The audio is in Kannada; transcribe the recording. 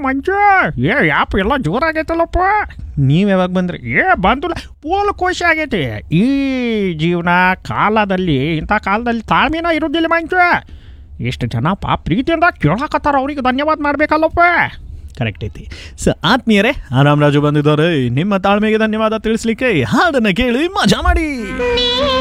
ಮಂಜು ಯಾಪ್ ಎಲ್ಲ ಜೋರಾಗೈತಲ್ಲಪ್ಪ. ನೀವು ಯಾವಾಗ ಬಂದ್ರಿ? ಬಂದಿಲ್ಲ, ಪೋಲು ಖುಷಿ ಆಗೈತಿ. ಈ ಜೀವನ ಕಾಲದಲ್ಲಿ, ಇಂಥ ಕಾಲದಲ್ಲಿ ತಾಳ್ಮೆನ ಇರೋದಿಲ್ಲ ಮಂಜು. ಎಷ್ಟು ಜನ ಪ್ರೀತಿಯಿಂದ ಕೇಳಾಕತ್ತಾರ, ಅವ್ರಿಗೆ ಧನ್ಯವಾದ ಮಾಡ್ಬೇಕಲ್ಲಪ್ಪ. ಕರೆಕ್ಟ್ ಐತಿ. ಆತ್ಮೀಯರೇ, ಆರಾಮ್ ರಾಜು ಬಂದಿದ್ದಾರೆ ನಿಮ್ಮ ತಾಳ್ಮೆಗೆ ಧನ್ಯವಾದ ತಿಳಿಸ್ಲಿಕ್ಕೆ. ಹಾಡನ್ನ ಕೇಳಿ ಮಜಾ ಮಾಡಿ.